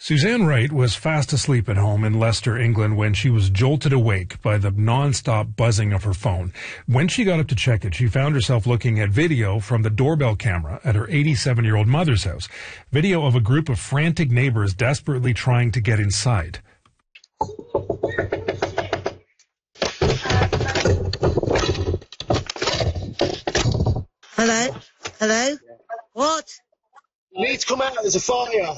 Suzanne Wright was fast asleep at home in Leicester, England, when she was jolted awake by the non-stop buzzing of her phone. When she got up to check it, she found herself looking at video from the doorbell camera at her 87-year-old mother's house. Video of a group of frantic neighbors desperately trying to get inside. Hello? Hello? What? You need to come out, there's a fire.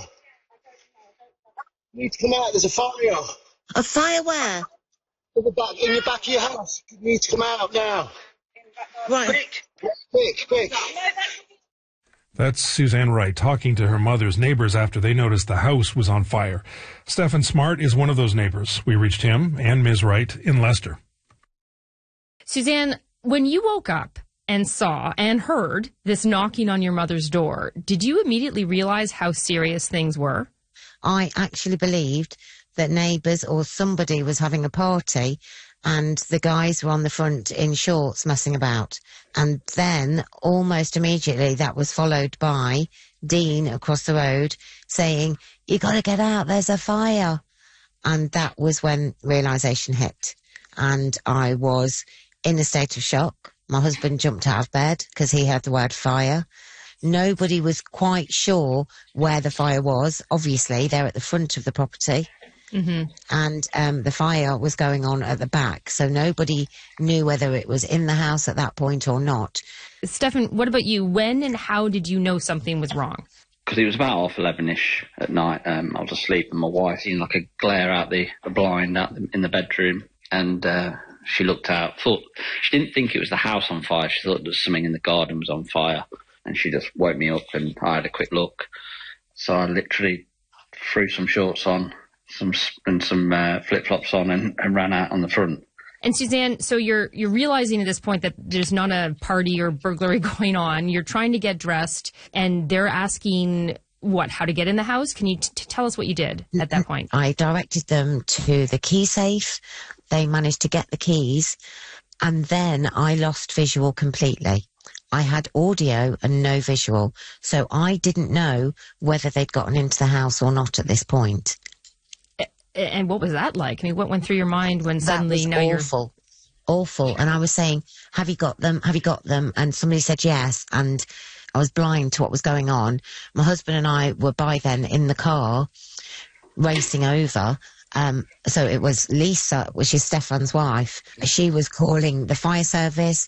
You need to come out, there's a fire. A fire where? In your back of your house. You need to come out now. Right. Quick. That's Suzanne Wright talking to her mother's neighbors after they noticed the house was on fire. Stephen Smart is one of those neighbors. We reached him and Ms. Wright in Leicester. Suzanne, when you woke up and saw and heard this knocking on your mother's door, did you immediately realize how serious things were? I actually believed that neighbours or somebody was having a party and the guys were on the front in shorts messing about. And then almost immediately that was followed by Dean across the road saying, "You got to get out, there's a fire." And that was when realisation hit. And I was in a state of shock. My husband jumped out of bed because he heard the word fire. Nobody was quite sure where the fire was. Obviously, they're at the front of the property. Mm-hmm. And the fire was going on at the back. So nobody knew whether it was in the house at that point or not. Stefan, what about you? When and how did you know something was wrong? Because it was about 11ish at night. I was asleep and my wife seen like a glare out the blind in the bedroom. And she looked out. She didn't think it was the house on fire. She thought there was something in the garden was on fire. And she just woke me up and I had a quick look. So I literally threw some shorts on, some flip-flops on and ran out on the front. And Suzanne, so you're realizing at this point that there's not a party or burglary going on. You're trying to get dressed and they're asking how to get in the house? Can you tell us what you did at that point? I directed them to the key safe. They managed to get the keys and then I lost visual completely. I had audio and no visual, so I didn't know whether they'd gotten into the house or not at this point. And what was that like? I mean, what went through your mind when suddenly that was awful. And I was saying, have you got them? Have you got them? And somebody said yes. And I was blind to what was going on. My husband and I were by then in the car racing over. So it was Lisa, which is Stefan's wife. She was calling the fire service.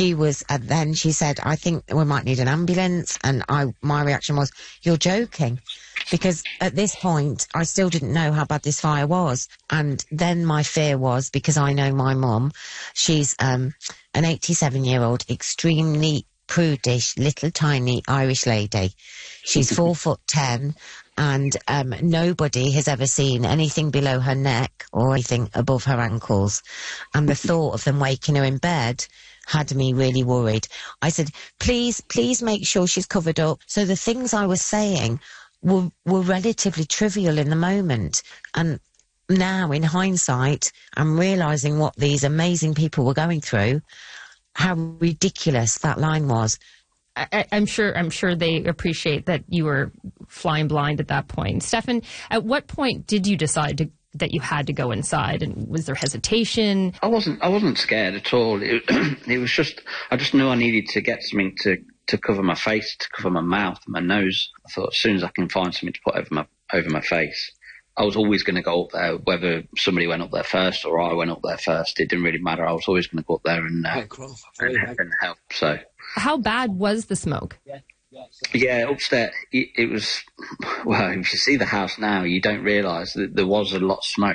Then she said, "I think we might need an ambulance." And my reaction was, "You're joking." Because at this point, I still didn't know how bad this fire was. And then my fear was, because I know my mum, she's an 87-year-old, extremely prudish, little tiny Irish lady. She's 4'10", and nobody has ever seen anything below her neck or anything above her ankles. And the thought of them waking her in bed had me really worried. I said, please make sure she's covered up. So the things I was saying were relatively trivial in the moment. And now, in hindsight, I'm realising what these amazing people were going through, how ridiculous that line was. I'm sure they appreciate that you were flying blind at that point. Stefan, at what point did you decide that you had to go inside, and was there hesitation? I wasn't scared at all. It was just, I just knew I needed to get something to cover my face, to cover my mouth and my nose. I thought as soon as I can find something to put over my face, I was always going to go up there, whether somebody went up there first or I went up there first. It didn't really matter. I was always going to go up there and help. So, how bad was the smoke? Yeah, upstairs, it was, well, if you see the house now, you don't realise that there was a lot of smoke.